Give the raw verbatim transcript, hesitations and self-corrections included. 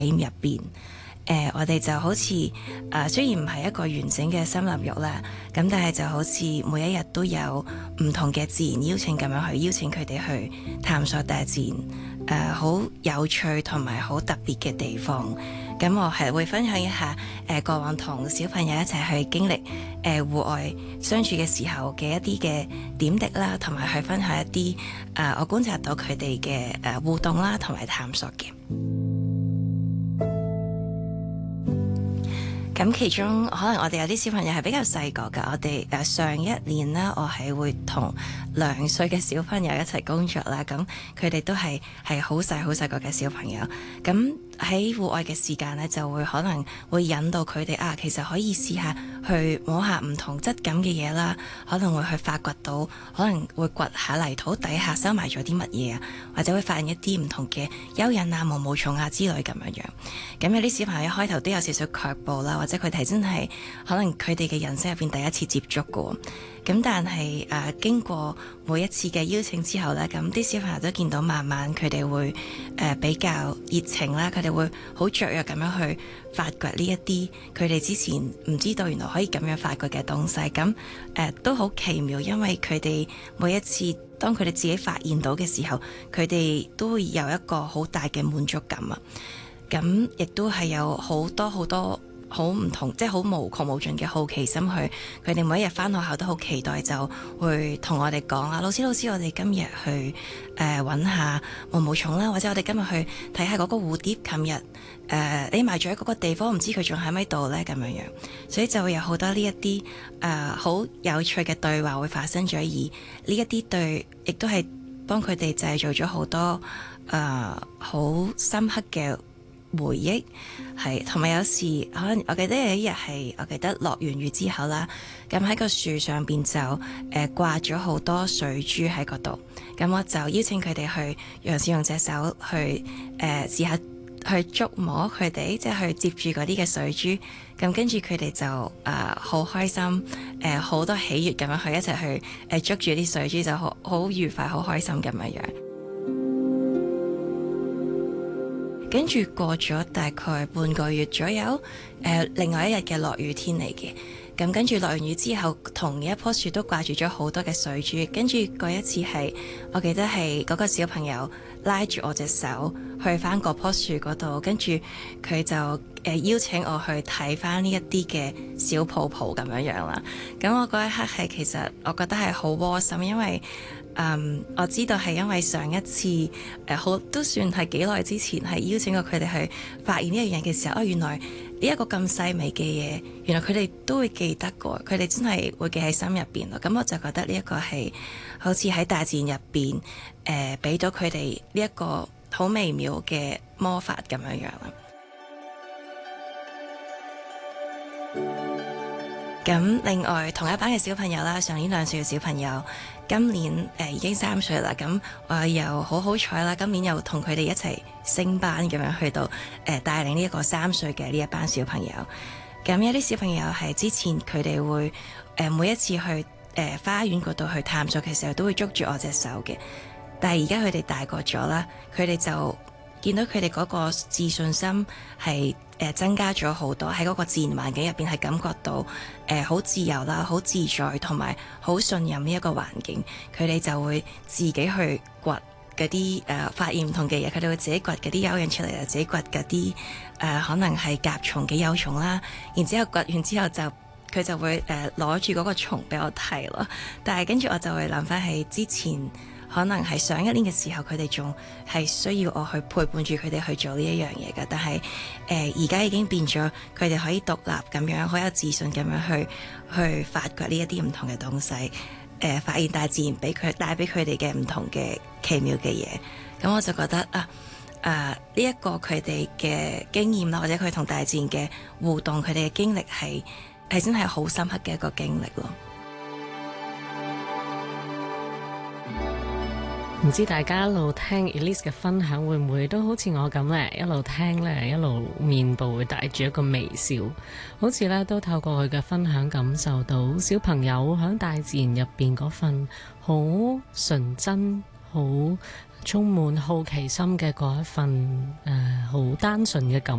入邊。誒、呃，我哋就好似誒、呃，雖然唔係一個完整嘅森林浴啦，咁但係就好似每一日都有唔同嘅自然邀請咁樣去邀請佢哋去探索大自然，誒、呃，好有趣同埋好特別嘅地方。咁我係會分享一下誒、呃、過往同小朋友一齊去經歷誒戶外相處嘅時候嘅一啲嘅點滴啦，同埋去分享一啲誒、呃、我觀察到佢哋嘅誒互動啦，同埋探索嘅。咁其中可能我哋有啲小朋友係比較細個㗎，我哋誒上一年啦，我係會同兩歲嘅小朋友一齊工作啦，咁佢哋都係係好細好細個嘅小朋友，咁喺戶外嘅時間呢，就會可能會引導佢哋啊，其實可以試下去摸下唔同質感嘅嘢啦，可能會去發掘到，可能會掘下泥土底下收埋咗啲乜嘢啊，或者會發現一啲唔同嘅蚯蚓啊、毛毛蟲啊之類咁樣樣。咁有啲小朋友一開頭都有少少卻步啦，或者佢哋真係可能佢哋嘅人生入邊第一次接觸過。咁但係誒、呃、經過每一次嘅邀請之後呢，咁啲小朋友都見到慢慢佢哋會誒、呃、比較熱情啦，佢哋會好雀躍咁樣去發掘呢一啲佢哋之前唔知道原來可以咁樣發掘嘅東西。咁誒、呃、都好奇妙，因為佢哋每一次當佢哋自己發現到嘅時候，佢哋都會有一個好大嘅滿足感啊！咁亦都係有好多好多好唔同，即係好無窮無盡嘅好奇心去。佢哋每一日返學校都好期待，就會同我哋講啊，老師老師，我哋今日去誒揾下毛毛蟲啦，或者我哋今日去睇下嗰個蝴蝶，琴日誒匿埋咗喺嗰個地方，唔知佢仲喺咪度呢？咁樣樣，所以就會有好多呢一啲誒好有趣嘅對話會發生咗，而呢一啲對亦都係幫佢哋製造咗好多誒好深刻嘅回憶。係同埋有時可能我記得有一日係我記得落完雨之後啦，咁喺個樹上邊就誒、呃、掛咗好多水珠喺嗰度，咁我就邀請佢哋去嘗試用隻手去誒、呃、試下去觸摸佢哋，即係去接住嗰啲嘅水珠，咁跟住佢哋就誒好、呃、開心，誒、呃、好多喜悅咁樣去一齊去誒捉住啲水珠，就好好愉快好開心咁樣樣。跟住過咗大概半個月左右，誒、呃、另外一日嘅落雨天嚟嘅，咁跟住落完雨之後，同一棵樹都掛住咗好多嘅水珠。跟住嗰一次係，我記得係嗰個小朋友拉住我隻手去返嗰棵樹嗰度，跟住佢就誒、呃、邀請我去睇返呢一啲嘅小泡泡咁樣樣啦。咁我嗰一刻係其實我覺得係好窩心，因為嗯，um, 我知道係因為上一次誒好、呃、都算係幾耐之前係邀請過佢哋去發現呢樣嘢嘅時候，哦，原來呢一個咁細微嘅嘢，原來佢哋都會記得㗎，佢哋真係會記喺心入邊咯。咁我就覺得呢一個係好似喺大自然入邊誒，俾到佢哋呢一個好微妙嘅魔法咁樣樣啦。咁另外同一班嘅小朋友啦，上年兩歲嘅小朋友，今年誒、呃、已經三歲啦。咁我又好好彩啦，今年又同佢哋一齊升班咁樣去到誒、呃、帶領呢一個三歲嘅呢一班小朋友。咁有啲小朋友係之前佢哋會誒、呃、每一次去誒、呃、花園嗰度去探索嘅時候，都會捉住我隻手嘅。但係而家佢哋大個咗啦，佢哋就見到佢哋嗰個自信心係誒增加咗好多，喺嗰個自然環境入邊係感覺到誒好、呃、自由啦、好自在同埋好信任呢一個環境，佢哋就會自己去掘嗰啲誒發現唔同嘅嘢，佢哋會自己掘嗰啲蚯蚓出嚟啊，自己掘嗰啲誒可能係甲蟲嘅幼蟲啦，然之後掘完之後就佢就會誒攞住嗰個蟲俾我睇咯，但係跟住我就會諗翻起之前。可能係上一年嘅時候，佢哋仲係需要我去陪伴住佢哋去做呢一樣嘢嘅。但係誒而家已經變咗，佢哋可以獨立咁樣，好有自信咁樣去去發掘呢一啲唔同嘅東西，誒、呃、發現大自然俾佢帶俾佢哋嘅唔同嘅奇妙嘅嘢。咁我就覺得啊啊呢一個佢哋嘅經驗啦，或者佢同大自然嘅互動，佢哋嘅經歷係係真係好深刻嘅一個經歷咯。 唔知大家一路聽 Elise 嘅分享會唔會都好似我咁咧，一路聽咧，一路面部會帶住一個微笑，好似咧都透過佢嘅分享感受到小朋友喺大自然入邊嗰份好純真、好充滿好奇心嘅嗰一份誒好單純嘅感